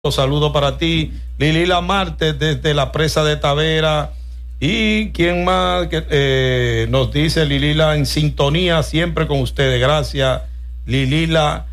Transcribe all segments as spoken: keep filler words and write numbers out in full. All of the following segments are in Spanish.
Saludo para ti, Lilila Marte desde la presa de Tavera. Y quién más que, eh, nos dice Lilila en sintonía siempre con ustedes. Gracias, Lilila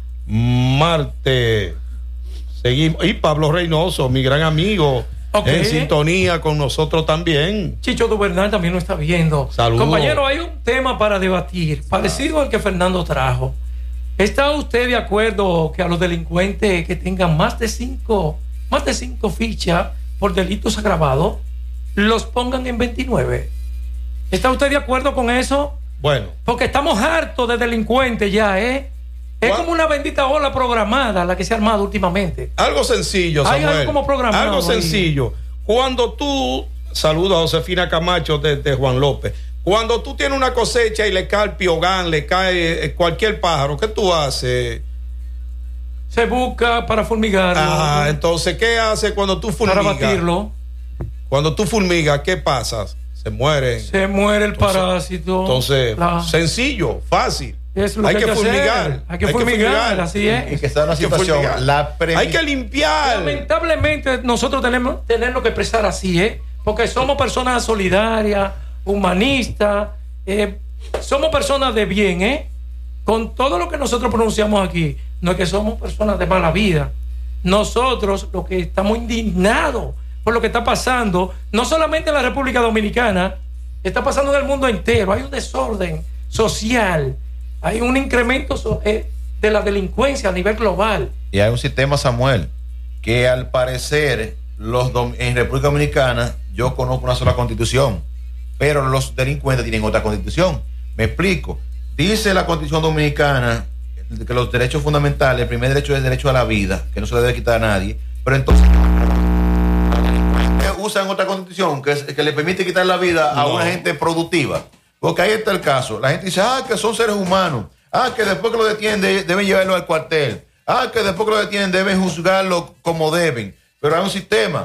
Marte. Seguimos. Y Pablo Reynoso, mi gran amigo, okay, en sintonía con nosotros también. Chicho Dubernal también nos está viendo. Saludos. Compañero, hay un tema para debatir, parecido al que Fernando trajo. ¿Está usted de acuerdo que a los delincuentes que tengan más de cinco, más de cinco fichas por delitos agravados, los pongan en veintinueve? ¿Está usted de acuerdo con eso? Bueno. Porque estamos hartos de delincuentes ya, ¿eh? Es como una bendita ola programada la que se ha armado últimamente. Algo sencillo, Samuel. Hay algo como programado. Algo sencillo. Ahí. Cuando tú, saludo a Josefina Camacho de, de Juan López, cuando tú tienes una cosecha y le cae el piogán, le cae cualquier pájaro, ¿qué tú haces? Se busca para fumigarlo. Ah, entonces, ¿qué hace cuando tú fulmigas? Para batirlo. Cuando tú fulmigas, ¿qué pasa? Se mueren. Se muere el entonces, parásito. Entonces, la... sencillo, fácil. Es lo hay, que, que fulmigar. Hay que hay fulmigar, que fulmigar, así es. Y que está en una situación. La pre... Hay que limpiar. Lamentablemente, nosotros tenemos, tenemos que expresar así, ¿eh? Porque somos personas solidarias, humanistas, eh, somos personas de bien, ¿eh? Con todo lo que nosotros pronunciamos aquí, no es que somos personas de mala vida. Nosotros, lo que estamos indignados por lo que está pasando, no solamente en la República Dominicana, está pasando en el mundo entero. Hay un desorden social, hay un incremento eh, de la delincuencia a nivel global. Y hay un sistema, Samuel, que al parecer los dom- en República Dominicana yo conozco una sola constitución, pero los delincuentes tienen otra constitución. Me explico. Dice la Constitución Dominicana que los derechos fundamentales, el primer derecho es el derecho a la vida, que no se le debe quitar a nadie, pero entonces usan otra constitución que, que le permite quitar la vida a no. una gente productiva. Porque ahí está el caso. La gente dice, ah, que son seres humanos. Ah, que después que lo detienen deben llevarlo al cuartel. Ah, que después que lo detienen deben juzgarlo como deben. Pero hay un sistema.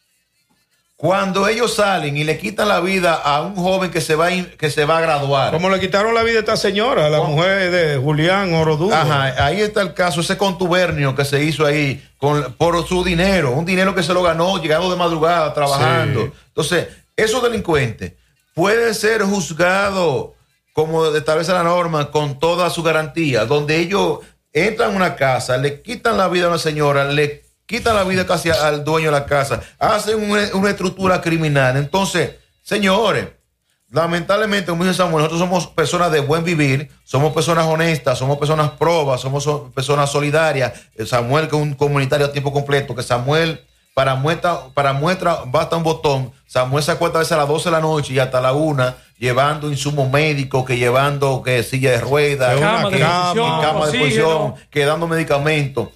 Cuando ellos salen y le quitan la vida a un joven que se va a, in, que se va a graduar. Como le quitaron la vida a esta señora, la ¿Cómo? mujer de Julián Oroduro. Ajá, ahí está el caso, ese contubernio que se hizo ahí con, por su dinero, un dinero que se lo ganó llegando de madrugada, trabajando. Sí. Entonces, esos delincuentes pueden ser juzgados como establece la norma con toda su garantía, donde ellos entran a una casa, le quitan la vida a una señora, le quitan la vida casi al dueño de la casa, hacen una, una estructura criminal. Entonces, señores, lamentablemente, como dice Samuel, nosotros somos personas de buen vivir, somos personas honestas, somos personas probas, somos so, personas solidarias. Samuel, que es un comunitario a tiempo completo, que Samuel, para muestra, para muestra basta un botón. Samuel se acuesta a veces a las doce de la noche y hasta la una, llevando insumos médicos, que llevando que silla de ruedas, cama que, de posición, cama de posición, que dando medicamentos.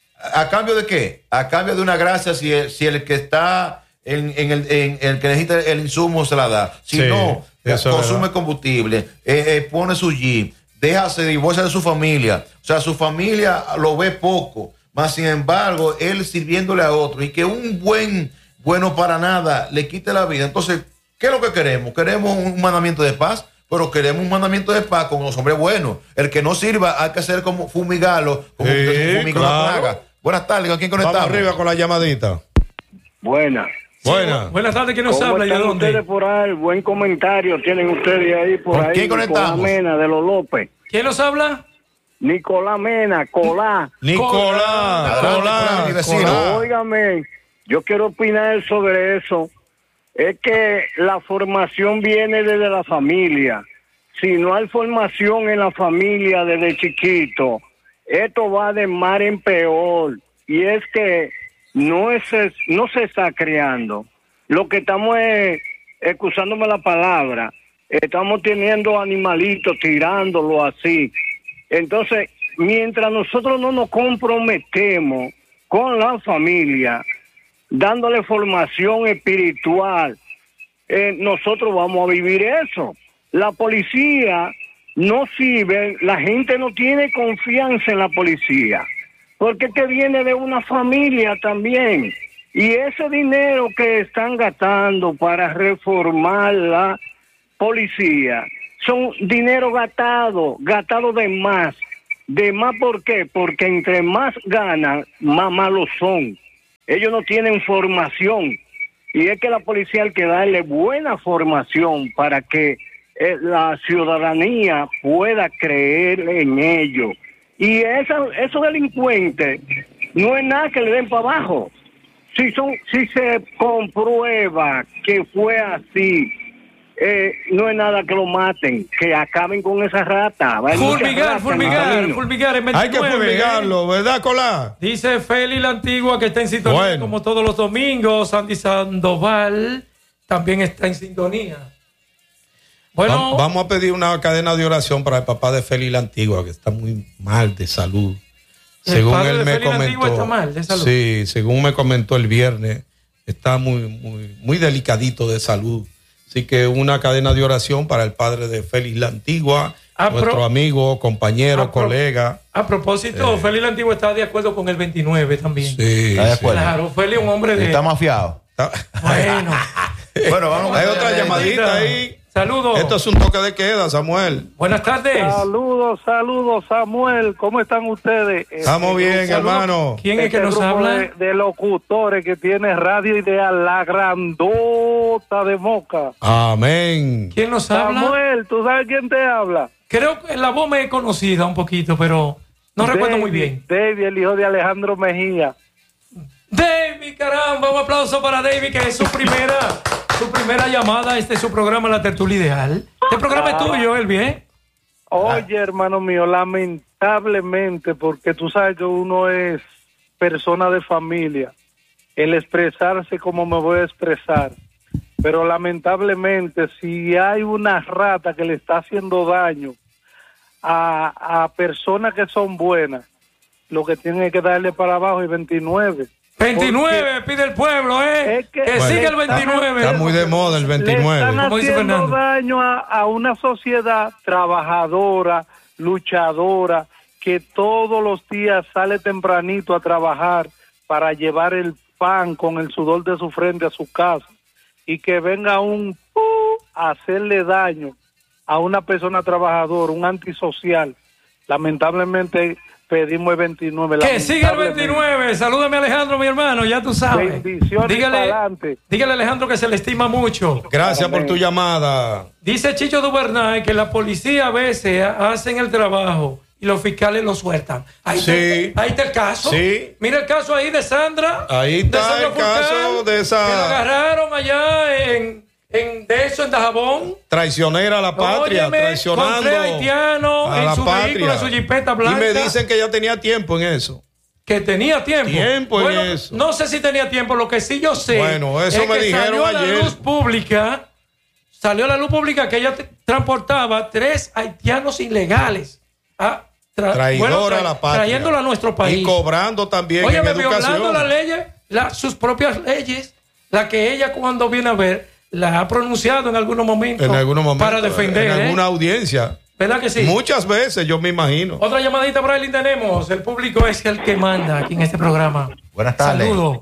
¿A cambio de qué? A cambio de una gracia si el, si el que está en, en, el, en el que necesita el insumo se la da. Si sí, no, consume combustible, eh, eh, pone su jeep, deja, se divorcia de su familia. O sea, su familia lo ve poco, más sin embargo, él sirviéndole a otro y que un buen bueno para nada le quite la vida. Entonces, ¿qué es lo que queremos? Queremos un mandamiento de paz, pero queremos un mandamiento de paz con los hombres buenos. El que no sirva hay que hacer como fumigarlo, como sí, fumigar claro. la plaga. Buenas tardes, ¿con quién conectamos? Vamos arriba con la llamadita. Buenas. Buenas. Sí, buenas tardes, ¿quién nos habla y de dónde? Ustedes por ahí, buen comentario tienen ustedes ahí por ahí. ¿Quién conectamos? Nicolás Mena de los López. ¿Quién nos habla? Nicolás Mena, Colá. Nicolás, Colá, Colá. Óigame, yo quiero opinar sobre eso. Es que la formación viene desde la familia. Si no hay formación en la familia desde chiquito, esto va de mar en peor. Y es que no, es, no se está creando. Lo que estamos es, excusándome la palabra, estamos teniendo animalitos tirándolo así. Entonces, mientras nosotros no nos comprometemos con la familia, dándole formación espiritual, eh, nosotros vamos a vivir eso. La policía no sirve, la gente no tiene confianza en la policía, porque es que viene de una familia también, y ese dinero que están gastando para reformar la policía, son dinero gastado, gastado de más, de más, ¿por qué? Porque entre más ganan, más malos son. ellos no tienen formación. Y es que la policía hay que darle buena formación para que eh, la ciudadanía pueda creer en ellos. Y esa, esos delincuentes no es nada que le den para abajo. Si, son, si se comprueba que fue así, eh, no es nada que lo maten, que acaben con esa rata. Fulmigar, fulmigar, fulmigar en veintinueve. Hay que fulmigarlo, ¿verdad, Colá? Dice Feli la Antigua que está en sintonía bueno. como todos los domingos. Sandy Sandoval también está en sintonía. Bueno, Va, vamos a pedir una cadena de oración para el papá de Feli la Antigua, que está muy mal de salud. El Según padre él de me Feli la comentó, Antigua está mal de salud. Sí, según me comentó el viernes, está muy, muy, muy delicadito de salud. Así que una cadena de oración para el padre de Félix la Antigua, A nuestro pro- amigo, compañero, a pro- colega. A propósito, Eh. Feli la Antigua está de acuerdo con el veintinueve también. Sí, Está de sí. acuerdo. Claro, Feli es un hombre de... Está mafiado. Está- Bueno. Bueno, vamos Hay a otra llamadita ahí. Saludos. Esto es un toque de queda, Samuel. Buenas tardes. Saludos, saludos, Samuel. ¿Cómo están ustedes? Estamos Este, bien, un saludo hermano. ¿Quién es este que nos grupo habla? De, de locutores que tiene Radio Ideal, la grandota de Moca. Amén. ¿Quién nos habla? Samuel, ¿tú sabes quién te habla? Creo que la voz me he conocida un poquito, pero no recuerdo muy bien. David, el hijo de Alejandro Mejía. David, caramba, un aplauso para David, que es su primera, su primera llamada. Este es su programa, La Tertulia Ideal. Este programa es tuyo, Elvi, ¿eh? Oye, hermano mío, lamentablemente, porque tú sabes que uno es persona de familia, el expresarse como me voy a expresar, pero lamentablemente si hay una rata que le está haciendo daño a, a personas que son buenas, lo que tiene que darle para abajo es veintinueve. veintinueve, pide el pueblo, ¿eh? Es que- que Bueno, siga el veintinueve. Está muy de moda el Le veintinueve. están Como dice haciendo Fernando. daño a, a una sociedad trabajadora, luchadora, que todos los días sale tempranito a trabajar para llevar el pan con el sudor de su frente a su casa, y que venga un ¡pum! A hacerle daño a una persona trabajadora, un antisocial. Lamentablemente pedimos el veintinueve. Que siga el lamentablemente. veintinueve. Salúdame, Alejandro, mi hermano, ya tú sabes. Bendiciones Dígale, pa'lante. dígale a Alejandro que se le estima mucho. Gracias por tu llamada. Dice Chicho Duvernay que la policía a veces hacen el trabajo y los fiscales lo sueltan. Ahí, Sí. está, ahí está el caso. Sí. Mira el caso ahí de Sandra. Ahí de está Sandra el caso de esa- Que la agarraron allá en, en de eso, en Dajabón. Traicionera a la patria, Óyeme, traicionando con tres haitianos a en la su patria. vehículo, en su jipeta blanca. Y me dicen que ya tenía tiempo en eso. Que tenía tiempo. Tiempo en Bueno, eso. No sé si tenía tiempo, lo que sí yo sé. Bueno, eso es me que dijeron salió a ayer. la luz pública, salió a la luz pública que ella te- transportaba tres haitianos ilegales. a tra- Traidora bueno, tra- a la patria. Trayéndolo a nuestro país. Y cobrando también Oye, en me educación. violando las leyes, la- sus propias leyes, la que ella cuando viene a ver, la ha pronunciado en algunos momentos. En algunos momentos. Para defender. En ¿eh? alguna audiencia. ¿Verdad que sí? Muchas veces, yo me imagino. Otra llamadita por ahí tenemos. El público es el que manda aquí en este programa. Buenas tardes. Saludos.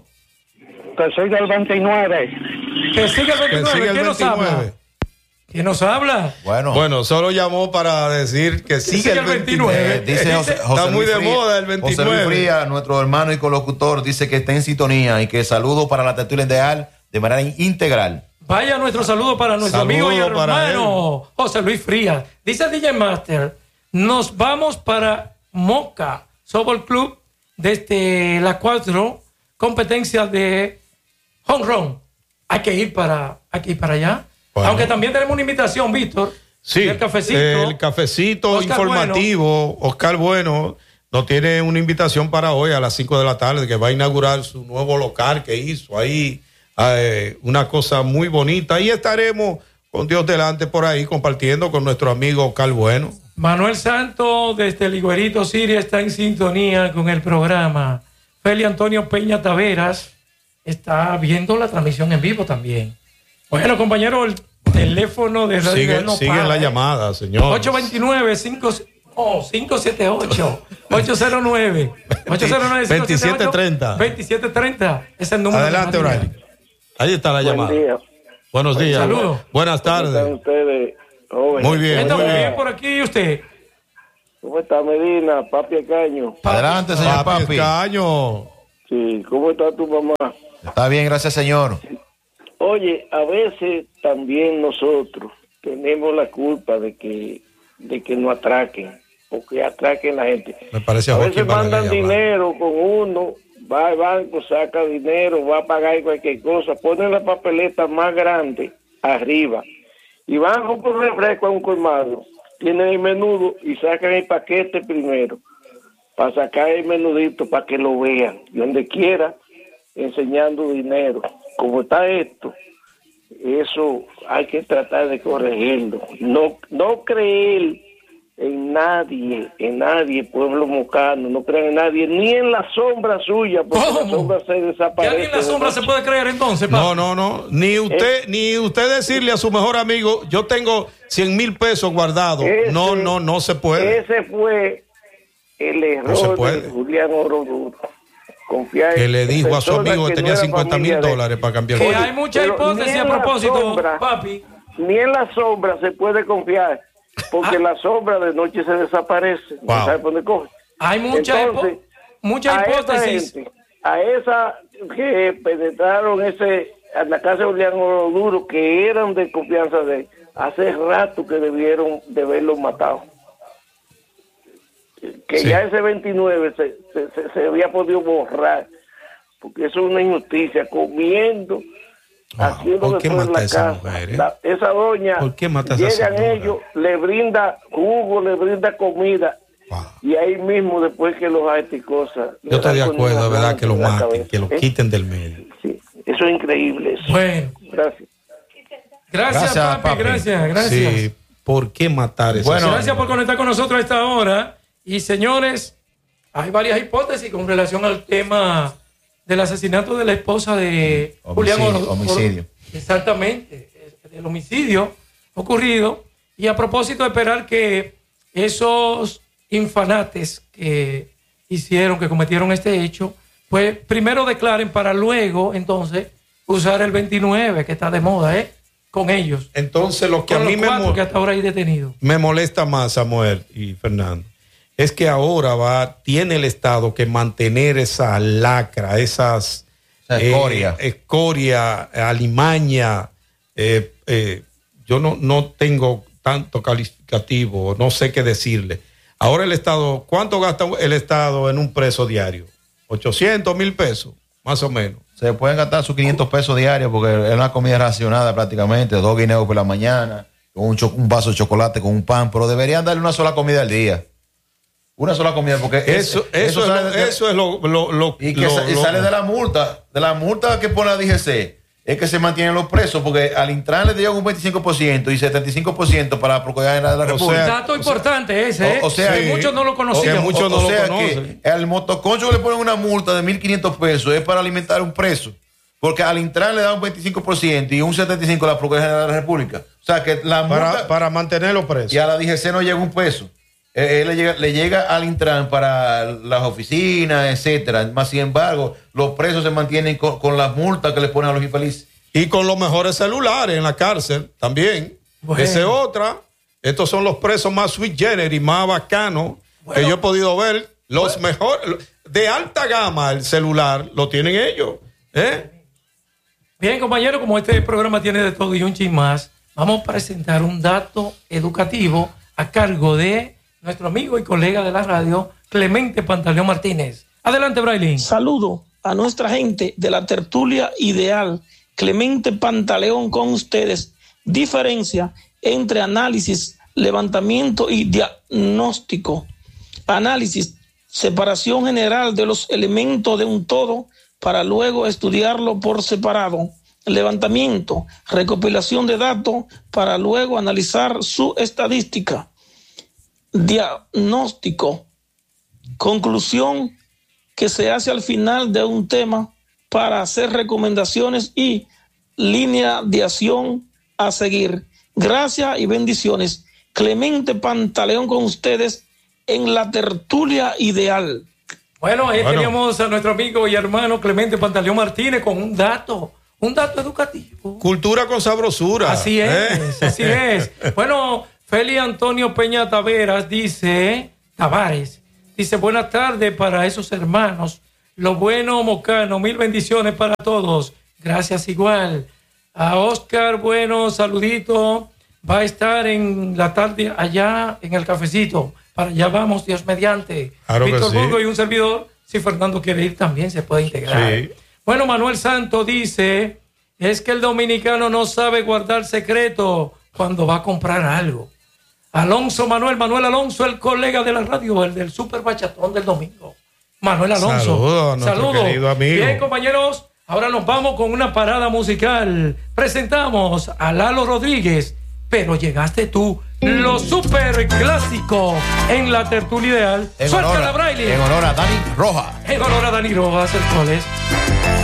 Que soy del veintinueve. Que siga el Que veintinueve. siga el ¿Quién nos habla? veintinueve. ¿Quién nos habla? Bueno, Bueno, solo llamó para decir que sigue siga el el veintinueve. veintinueve. eh, dice José, Está José muy Luis de Fría- moda el José veintinueve. Luis Fría, nuestro hermano y colocutor, dice que está en sintonía y que saludo para la tertulia ideal de manera integral. Vaya nuestro saludo para nuestro Saludo amigo y para hermano José Luis Frías. Dice D J Master, nos vamos para Moca Softball Club desde la cuatro, competencia de home run. Hay que ir para, hay que ir para allá. Bueno. Aunque también tenemos una invitación, Víctor. Sí, El cafecito. el cafecito Oscar informativo. Oscar Bueno nos tiene una invitación para hoy a las cinco de la tarde, que va a inaugurar su nuevo local que hizo ahí. Eh, una cosa muy bonita. Y estaremos con Dios delante por ahí compartiendo con nuestro amigo Oscar Bueno. Manuel Santos desde Liguerito Siria está en sintonía con el programa. Feli Antonio Peña Taveras está viendo la transmisión en vivo también. Bueno, compañero, el teléfono de Radio Sigue, Ideal no sigue para, la ¿eh? llamada, señor. ocho dos nueve, cinco siete ocho, ocho cero nueve, ocho cero nueve, veintisiete treinta. veintisiete trenta. Ese es el número. Adelante, de Radio Orali. Ahí está la llamada. día. Buenos días. Saludos. Buenas tardes. ustedes, jóvenes? Muy bien, Estamos muy bien bien. por aquí, ¿y usted? ¿Cómo está Medina? Papi Caño. Adelante, señor Papi Papi. Escaño. Sí, ¿cómo está tu mamá? Está bien, gracias, señor. Oye, a veces también nosotros tenemos la culpa de que de que no atraquen, o que atraquen la gente. Me parece a a veces Joaquín mandan Balaguer dinero con uno, va al banco, saca dinero, va a pagar cualquier cosa, ponen la papeleta más grande arriba y van a comprar un refresco a un colmado, tienen el menudo y sacan el paquete primero para sacar el menudito para que lo vean, y donde quiera enseñando dinero. Como está esto, eso hay que tratar de corregirlo. No, no creer en nadie, en nadie, pueblo mocano, no crean en nadie, ni en la sombra suya, porque ¿Cómo? la sombra se desaparece. ¿Ya ni en la sombra se puede creer entonces, papi? No, no, no. Ni usted, Eh. ni usted decirle a su mejor amigo, yo tengo cien mil pesos guardados. Ese- No, no, no se puede. Ese fue el No se error puede. de Julián Oroduro. Confiar Que en le dijo a su personas amigo que no tenía eran cincuenta mil familia de- dólares para cambiar. Que Oye, hay mucha pero hipótesis ni a en la propósito, sombra, papi. Ni en la sombra se puede confiar, porque Ah. la sombra de noche se desaparece. Wow. No sabe por dónde coge. Hay mucha, Entonces, hipo- mucha a esa hipótesis. gente, a esa que penetraron ese a la casa de Julián Oroduro, que eran de confianza de él, hace rato que debieron de haberlo matado. Que Sí. ya ese veintinueve se, se, se, se había podido borrar, porque eso es una injusticia, comiendo, Wow. haciendo ¿Por de qué todo en mata la a esa casa. mujer, eh? La- esa doña, ¿Por qué mata a esa llegan señora? ellos, le brinda jugo, le brinda comida, wow. y ahí mismo después que los harta y cosas. Yo estoy de acuerdo, de verdad, que lo en la maten, cabeza. que lo ¿Eh? quiten del medio. Sí, eso es increíble. Eso. Bueno, Gracias. gracias, Gracias, papi, papi. gracias, gracias. Sí, ¿por qué matar esa Bueno, Gracias por conectar con nosotros a esta hora. Y señores, hay varias hipótesis con relación al tema del asesinato de la esposa de Julián Homicidio, Oro- homicidio. Oro- Exactamente, el homicidio ocurrido. Y a propósito de esperar que esos infanates que hicieron, que cometieron este hecho, pues primero declaren para luego entonces usar el veintinueve, que está de moda, ¿eh? Con ellos. Entonces, lo que a Con mí los me, cuatro mo- que hasta ahora hay detenidos. me molesta más, Samuel y Fernando, es que ahora va, tiene el Estado que mantener esa lacra, esas Esa escoria. eh, escoria, alimaña. eh, eh, yo no, no tengo tanto calificativo, no sé qué decirle. Ahora el Estado, ¿cuánto gasta el Estado en un preso diario? ochocientos mil pesos, más o menos. Se pueden gastar sus quinientos pesos diarios porque es una comida racionada prácticamente, dos guineos por la mañana, con un, cho- un vaso de chocolate con un pan, pero deberían darle una sola comida al día. Una sola comida, porque Eso, es- eso, es, sale lo, de- eso es lo, lo, lo- y que lo- sa- y lo- sale de la multa, de la multa que pone la D G C, es que se mantienen los presos, porque al Intran le dieron un veinticinco por ciento y setenta y cinco por ciento para la Procuraduría General de la O República. sea, Dato importante ese, ¿eh? o- o sea, que que- muchos no lo que conocían. muchos O- no o lo sea conocen. que al motoconcho le ponen una multa de mil quinientos pesos, es para alimentar a un preso. Porque al Intran le dan un veinticinco por ciento y un setenta y cinco por ciento a la Procuraduría General de la República. O sea que la multa. para, para mantenerlo preso. Y a la D G C no llega un peso. Eh, él le, llega, le llega al Intran para las oficinas, etcétera. Más sin embargo, los presos se mantienen con, con las multas que le ponen a los infelices. Y con los mejores celulares en la cárcel también. Bueno. Esa es otra. Estos son los presos más sweet generis, más bacanos Bueno. que yo he podido ver. Los mejores, de alta gama, el celular lo tienen ellos. ¿eh? Bien, compañero, como este programa tiene de todo y un chin más, vamos a presentar un dato educativo a cargo de nuestro amigo y colega de la radio, Clemente Pantaleón Martínez. Adelante, Brailín. Saludo a nuestra gente de la tertulia ideal, Clemente Pantaleón con ustedes. Diferencia entre análisis, levantamiento y diagnóstico. Análisis, separación general de los elementos de un todo para luego estudiarlo por separado. Levantamiento, recopilación de datos para luego analizar su estadística. Diagnóstico, conclusión que se hace al final de un tema para hacer recomendaciones y línea de acción a seguir. Gracias y bendiciones. Clemente Pantaleón con ustedes en la tertulia ideal. Bueno, ahí Bueno. teníamos a nuestro amigo y hermano Clemente Pantaleón Martínez con un dato, un dato educativo. Cultura con sabrosura. Así es, ¿eh? así es. Bueno, Feli Antonio Peña Taveras dice, Tavares, dice, buenas tardes para esos hermanos. Lo Bueno Mocano, mil bendiciones para todos. Gracias igual. A Oscar Bueno, saludito. Va a estar en la tarde allá en el cafecito. Para allá vamos, Dios mediante. Claro Víctor que sí. Burgo y un servidor. Si Fernando quiere ir también se puede integrar. Sí. Bueno, Manuel Santo dice, es que el dominicano no sabe guardar secreto cuando va a comprar algo. Alonso Manuel, Manuel Alonso, el colega de la radio, el del Super Bachatón del domingo. Manuel Alonso. Saludos a nuestro Saludos. querido amigo. Bien, compañeros, ahora nos vamos con una parada musical. Presentamos a Lalo Rodríguez, pero llegaste tú, lo super clásico en la tertulia ideal. En Suelta honor, la a- Braille. en honor a Dani Roja. En honor a Dani Rojas, el cual es